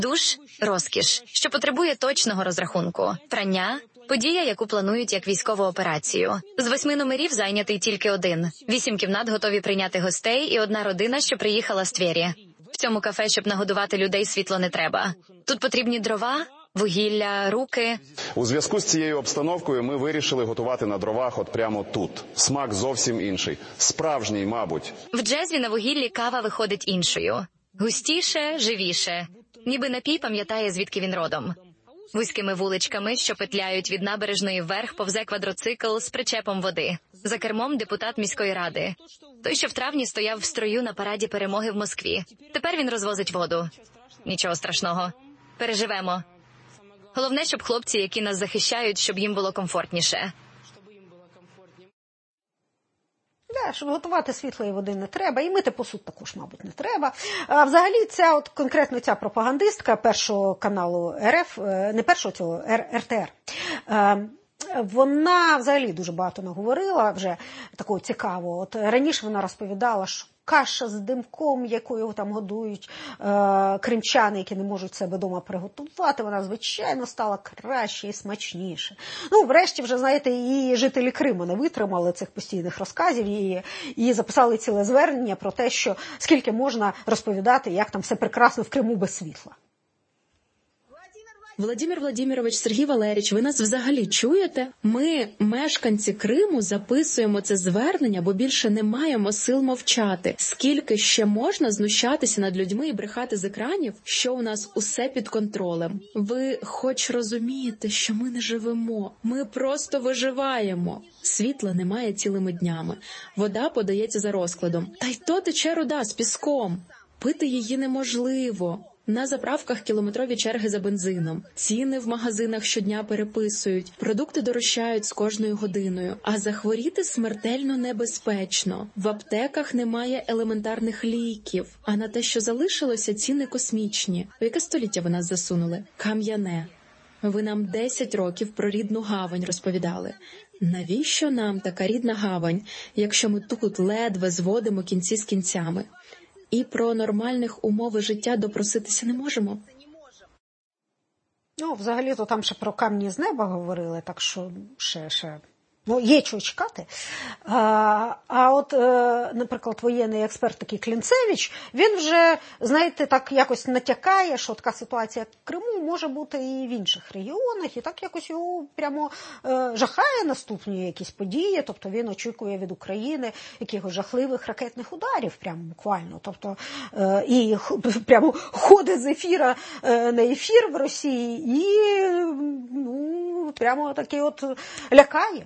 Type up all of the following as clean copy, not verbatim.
Душ – розкіш, що потребує точного розрахунку. Прання – подія, яку планують як військову операцію. З 8 номерів зайнятий тільки один. 8 кімнат готові прийняти гостей і одна родина, що приїхала з Твері. В цьому кафе, щоб нагодувати людей, світло не треба. Тут потрібні дрова, вугілля, руки. У зв'язку з цією обстановкою ми вирішили готувати на дровах от прямо тут. Смак зовсім інший. Справжній, мабуть. В джезві на вугіллі кава виходить іншою. Густіше, живіше. Ніби напій пам'ятає, звідки він родом. Вузькими вуличками, що петляють від набережної вверх, повзе квадроцикл з причепом води. За кермом депутат міської ради. Той, що в травні стояв в строю на параді перемоги в Москві. Тепер він розвозить воду. Нічого страшного. Переживемо. Головне, щоб хлопці, які нас захищають, щоб їм було комфортніше. Щоб готувати світла і води не треба, і мити посуд також, мабуть, не треба. А взагалі, конкретно ця пропагандистка першого каналу РФ, не першого цього, РТР, вона взагалі дуже багато наговорила вже такого цікавого. От раніше вона розповідала, що каша з димком, якою там годують кримчани, які не можуть себе вдома приготувати, вона, звичайно, стала краще і смачніше. Врешті вже, знаєте, і жителі Криму не витримали цих постійних розказів і записали ціле звернення про те, що скільки можна розповідати, як там все прекрасно в Криму без світла. Владимир Владимирович, Сергій Валерійович, ви нас взагалі чуєте? Ми, мешканці Криму, записуємо це звернення, бо більше не маємо сил мовчати. Скільки ще можна знущатися над людьми і брехати з екранів, що у нас усе під контролем? Ви хоч розумієте, що ми не живемо, ми просто виживаємо. Світла немає цілими днями, вода подається за розкладом. Та й то тече руда з піском. Пити її неможливо. На заправках кілометрові черги за бензином. Ціни в магазинах щодня переписують. Продукти дорожчають з кожною годиною. А захворіти смертельно небезпечно. В аптеках немає елементарних ліків. А на те, що залишилося, ціни космічні. У яке століття ви нас засунули? Кам'яне. Ви нам 10 років про рідну гавань розповідали. Навіщо нам така рідна гавань, якщо ми тут ледве зводимо кінці з кінцями? І про нормальних умови життя допроситися не можемо. Взагалі-то там ще про камні з неба говорили, так що ще є чого чекати. Наприклад, воєнний експерт такий Клінцевич, він вже, знаєте, так якось натякає, що така ситуація в Криму може бути і в інших регіонах, і так якось його прямо жахає наступні якісь події, тобто він очікує від України якихось жахливих ракетних ударів, прямо буквально, тобто і прямо ходить з ефіра на ефір в Росії і прямо такий лякає.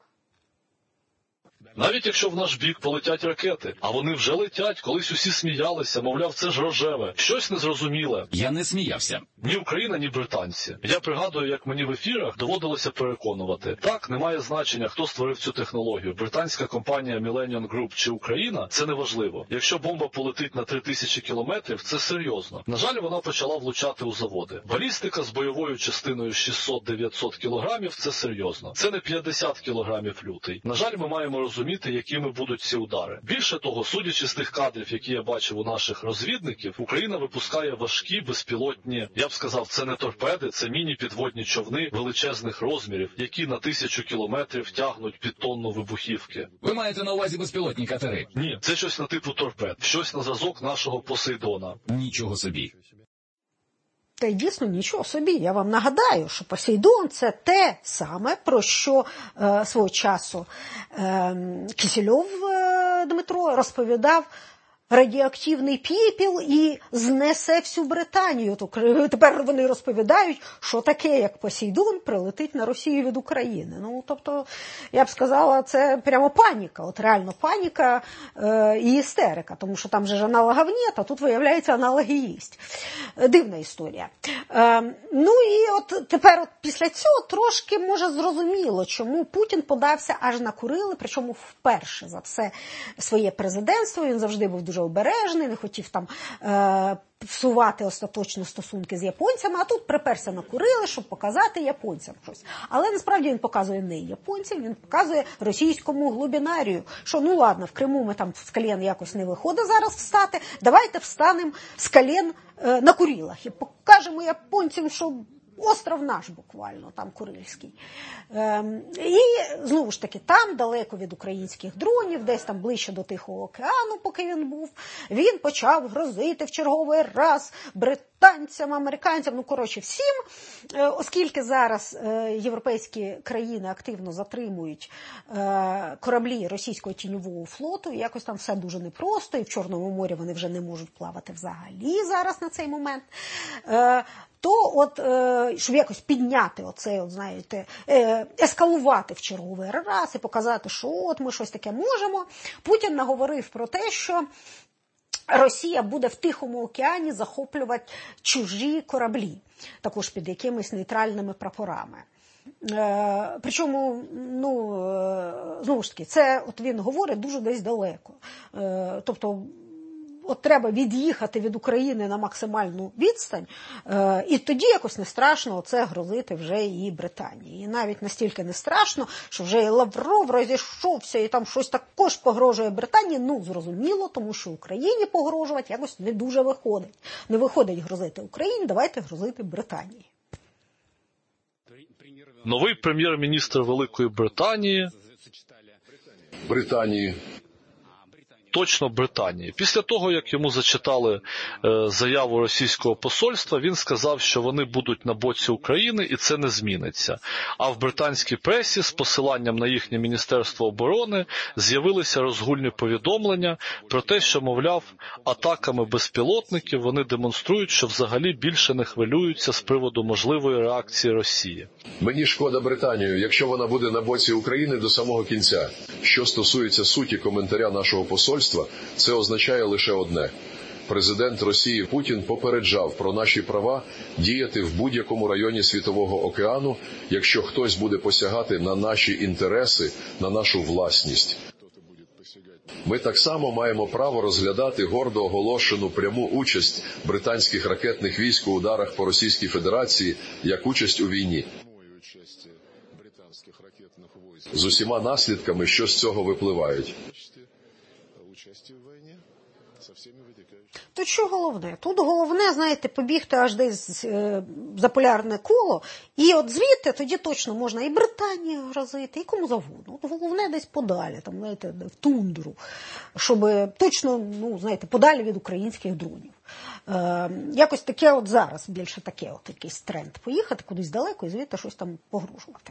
Навіть якщо в наш бік полетять ракети, а вони вже летять, колись усі сміялися, мовляв, це ж рожеве, щось незрозуміле. Я не сміявся. Ні Україна, ні британці. Я пригадую, як мені в ефірах доводилося переконувати. Так, немає значення, хто створив цю технологію. Британська компанія Millennium Group чи Україна – це неважливо. Якщо бомба полетить на 3000 кілометрів, це серйозно. На жаль, вона почала влучати у заводи. Балістика з бойовою частиною 600-900 кілограмів – це серйозно. Це не 50 кілограмів лютий. На жаль, ми маємо розуміти, якими будуть ці удари. Більше того, судячи з тих кадрів, які я бачив у наших розвідників, Україна випускає важкі безпілотні, я б сказав, це не торпеди, це міні-підводні човни величезних розмірів, які на 1000 кілометрів тягнуть під тонну вибухівки. Ви маєте на увазі безпілотні катери? Ні, це щось на типу торпед, щось на зразок нашого Посейдона. Нічого собі. Та й дійсно нічого собі. Я вам нагадаю, що Посейдон – це те саме, про що свого часу Кісельов Дмитро розповідав радіоактивний піпіл і знесе всю Британію. Тепер вони розповідають, що таке, як Посейдон, прилетить на Росію від України. Тобто, я б сказала, це прямо паніка, реально паніка і істерика, тому що там же ж аналогів нет, а тут, виявляється, аналоги єсть. Дивна історія. І тепер після цього трошки, може, зрозуміло, чому Путін подався аж на Курили, причому вперше за все своє президентство. Він завжди був дуже дуже обережний, не хотів там всувати остаточно стосунки з японцями, а тут приперся на Курили, щоб показати японцям щось. Але насправді він показує не японцям, він показує російському глубінарію, що ну ладно, в Криму ми там з колін якось не виходить зараз встати, давайте встанемо з колін на Курилах і покажемо японцям, що остров наш буквально, там Курильський. І, знову ж таки, там, далеко від українських дронів, десь там ближче до Тихого океану, поки він був, він почав грозити в черговий раз британцям, американцям, ну, коротше, всім, оскільки зараз європейські країни активно затримують кораблі російського тіньового флоту, і якось там все дуже непросто, і в Чорному морі вони вже не можуть плавати взагалі зараз на цей момент. То от, щоб якось підняти оцей, от, знаєте, ескалувати в черговий раз і показати, що от ми щось таке можемо, Путін наговорив про те, що Росія буде в Тихому океані захоплювати чужі кораблі, також під якимись нейтральними прапорами. Причому, ну, знову ж таки, це от він говорить дуже десь далеко. Тобто, от треба від'їхати від України на максимальну відстань, і тоді якось не страшно це грозити вже і Британії. І навіть настільки не страшно, що вже і Лавров розійшовся, і там щось також погрожує Британії. Ну, зрозуміло, тому що Україні погрожувати якось не дуже виходить. Не виходить грозити Україні, давайте грозити Британії. Новий прем'єр-міністр Великої Британії. Точно Британії. Після того, як йому зачитали заяву російського посольства, він сказав, що вони будуть на боці України і це не зміниться. А в британській пресі з посиланням на їхнє Міністерство оборони з'явилися розгульні повідомлення про те, що, мовляв, атаками безпілотників вони демонструють, що взагалі більше не хвилюються з приводу можливої реакції Росії. Мені шкода Британію, якщо вона буде на боці України до самого кінця. Що стосується суті коментаря нашого посольства, це означає лише одне. Президент Росії Путін попереджав про наші права діяти в будь-якому районі Світового океану, якщо хтось буде посягати на наші інтереси, на нашу власність. Ми так само маємо право розглядати гордо оголошену пряму участь британських ракетних військ у ударах по Російській Федерації як участь у війні. З усіма наслідками, що з цього випливають. Тут що головне? Тут головне, знаєте, побігти аж десь за полярне коло, і от звідти тоді точно можна і Британії грозити, і кому завгодно. От головне десь подалі, там, знаєте, в тундру, щоб точно, ну, знаєте, подалі від українських дронів. Якось таке от зараз, більше таке от якийсь тренд. Поїхати кудись далеко і звідти щось там погрожувати.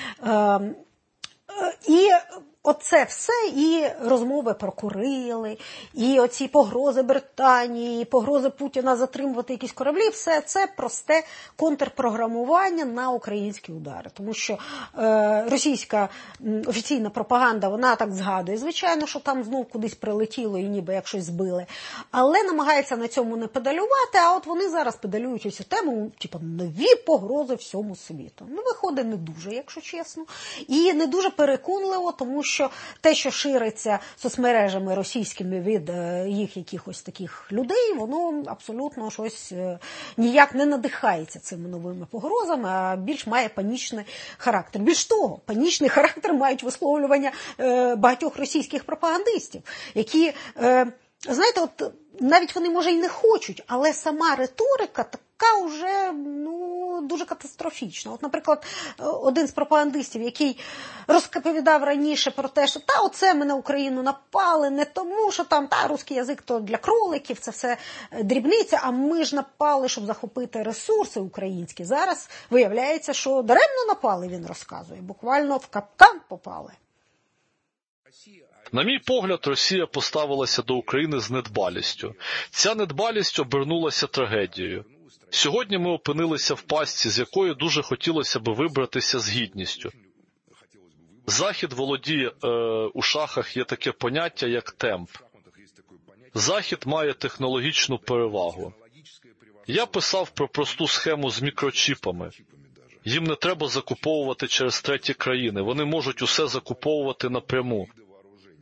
І оце все, і розмови про Курили, і оці погрози Британії, і погрози Путіна затримувати якісь кораблі, все це просте контрпрограмування на українські удари. Тому що російська офіційна пропаганда, вона так згадує, звичайно, що там знов кудись прилетіло і ніби як щось збили, але намагається на цьому не педалювати, а от вони зараз педалюють ось цю тему, типу, нові погрози всьому світу. Ну, виходить не дуже, якщо чесно, і не дуже переконливо, тому що те, що шириться соцмережами російськими від їх якихось таких людей, воно абсолютно щось ніяк не надихається цими новими погрозами, а більш має панічний характер. Більш того, панічний характер мають висловлювання багатьох російських пропагандистів, які, знаєте, от навіть вони, може, і не хочуть, але сама риторика така вже, ну, дуже катастрофічна. От, наприклад, один з пропагандистів, який розповідав раніше про те, що оце ми на Україну напали не тому, що там русський язик то для кроликів, це все дрібниця, а ми ж напали, щоб захопити ресурси українські. Зараз виявляється, що даремно напали, він розказує, буквально в капкан попали. На мій погляд, Росія поставилася до України з недбалістю. Ця недбалість обернулася трагедією. Сьогодні ми опинилися в пастці, з якої дуже хотілося б вибратися з гідністю. Захід володіє, у шахах є таке поняття, як темп. Захід має технологічну перевагу. Я писав про просту схему з мікрочіпами. Їм не треба закуповувати через треті країни, вони можуть усе закуповувати напряму.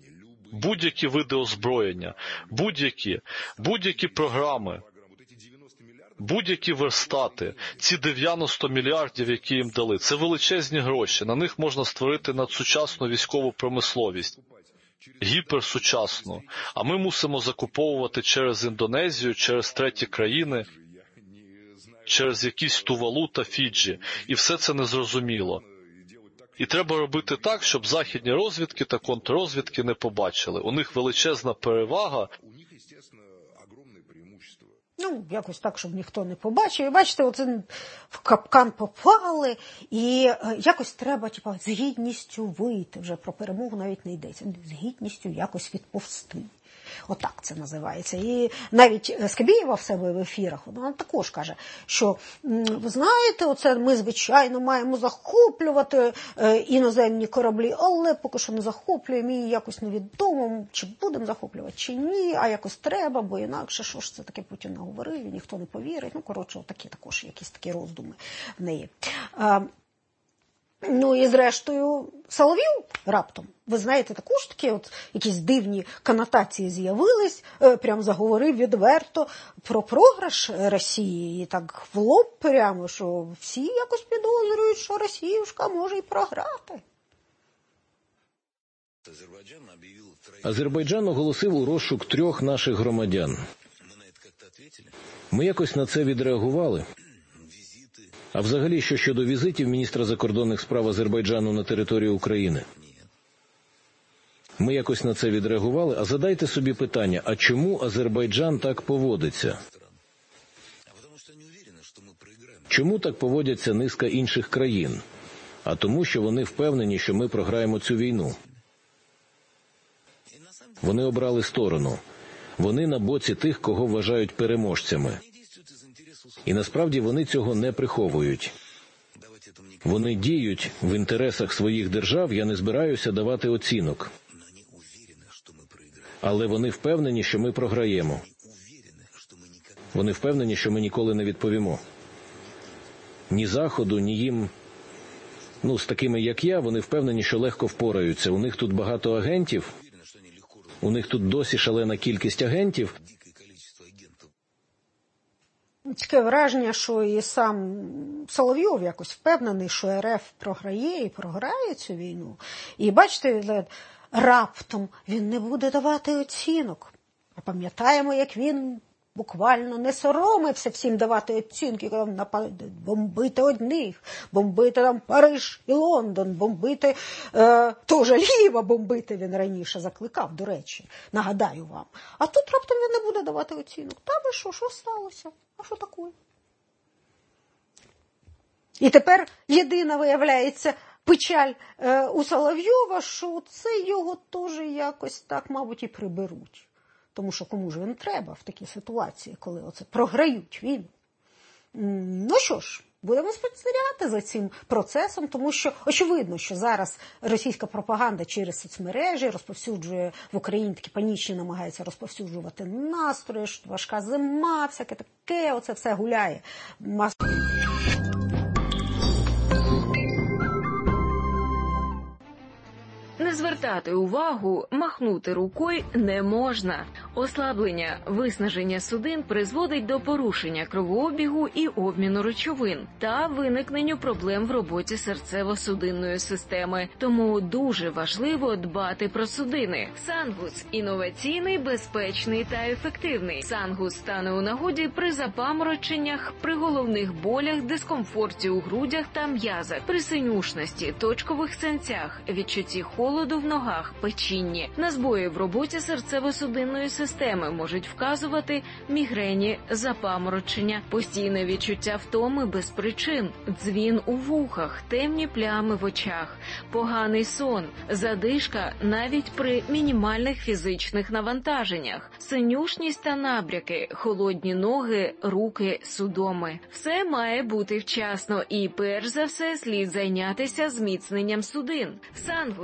будь-які види озброєння, будь-які програми, будь-які верстати, ці 90 мільярдів, які їм дали, це величезні гроші. На них можна створити надсучасну військову промисловість, гіперсучасну. А ми мусимо закуповувати через Індонезію, через треті країни, через якісь Тувалу та Фіджі. І все це незрозуміло. І треба робити так, щоб західні розвідки та контррозвідки не побачили. У них величезна перевага. Ну, якось так, щоб ніхто не побачив. І бачите, оце в капкан попали, і якось треба, з гідністю вийти. Вже про перемогу навіть не йдеться. З гідністю якось відповсти. Отак це називається. І навіть Скабєєва в себе в ефірах, вона також каже, що, ви знаєте, оце ми, звичайно, маємо захоплювати іноземні кораблі, але поки що не захоплюємо, і якось невідомо, чи будемо захоплювати, чи ні, а якось треба, бо інакше, що ж це таке Путін наговорив, і ніхто не повірить. Ну, коротше, отакі також якісь такі роздуми в неї. Ну і зрештою Соловйов раптом, ви знаєте, також такі от якісь дивні конотації з'явились, прям заговорив відверто про програш Росії, і так в лоб прямо, що всі якось підозрюють, що Росіюшка може і програти. Азербайджан оголосив у розшук 3 наших громадян. Ми якось на це відреагували. А взагалі, що щодо візитів міністра закордонних справ Азербайджану на територію України? Ми якось на це відреагували, а задайте собі питання, а чому Азербайджан так поводиться? Чому так поводяться низка інших країн? А тому, що вони впевнені, що ми програємо цю війну. Вони обрали сторону. Вони на боці тих, кого вважають переможцями. І насправді вони цього не приховують. Вони діють в інтересах своїх держав, я не збираюся давати оцінок. Але вони впевнені, що ми програємо. Вони впевнені, що ми ніколи не відповімо. Ні Заходу, ні їм, з такими, як я, вони впевнені, що легко впораються. У них тут багато агентів, у них тут досі шалена кількість агентів. Таке враження, що і сам Соловйов якось впевнений, що РФ програє і програє цю війну. І бачите, раптом він не буде давати оцінок. А пам'ятаємо, як він буквально не соромився всім давати оцінки, бомбити одних, бомбити там Париж і Лондон, бомбити, теж Львова бомбити він раніше закликав, до речі, нагадаю вам. А тут раптом він не буде давати оцінок. Та ви що сталося? А що таке? І тепер єдина, виявляється, печаль у Соловйова, що це його теж якось так, мабуть, і приберуть. Тому що кому ж він треба в такій ситуації, коли оце програють війну. Ну що ж, будемо спостерігати за цим процесом, тому що очевидно, що зараз російська пропаганда через соцмережі розповсюджує в Україні, такі панічні намагається розповсюджувати настрої, що важка зима, всяке таке, оце все гуляє. Не звертати увагу, махнути рукою не можна. Ослаблення, виснаження судин призводить до порушення кровообігу і обміну речовин та виникненню проблем в роботі серцево-судинної системи. Тому дуже важливо дбати про судини. Сангус – інноваційний, безпечний та ефективний. Сангус стане у нагоді при запамороченнях, при головних болях, дискомфорті у грудях та м'язах, при синюшності, точкових синцях, відчутті холоду в ногах, печінні. На збої в роботі серцево-судинної системи можуть вказувати мігрені, запаморочення, постійне відчуття втоми без причин, дзвін у вухах, темні плями в очах, поганий сон, задишка навіть при мінімальних фізичних навантаженнях, синюшність та набряки, холодні ноги, руки, судоми. Все має бути вчасно і перш за все слід зайнятися зміцненням судин. Сангус – інноваційний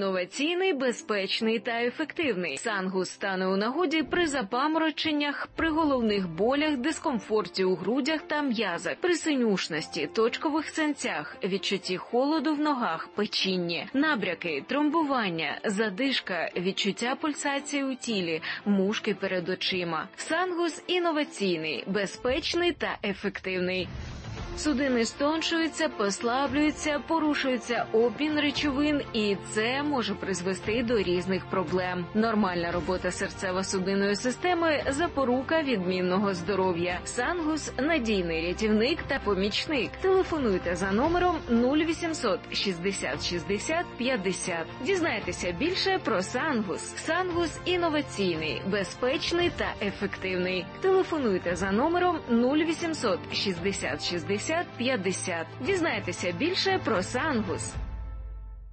інноваційний, безпечний та ефективний. Сангус стане у нагоді при запамороченнях, при головних болях, дискомфорті у грудях та м'язах, при синюшності, точкових синцях, відчутті холоду в ногах, печінні, набряки, тромбування, задишка, відчуття пульсації у тілі, мушки перед очима. Сангус інноваційний, безпечний та ефективний. Судини стоншуються, послаблюються, порушується обмін речовин, і це може призвести до різних проблем. Нормальна робота серцево-судинної системи – запорука відмінного здоров'я. Сангус – надійний рятівник та помічник. Телефонуйте за номером 0800 60 60 50. Дізнайтеся більше про Сангус. Сангус – інноваційний, безпечний та ефективний. Телефонуйте за номером 0800 60 60 50. Дізнайтеся більше про Сангус.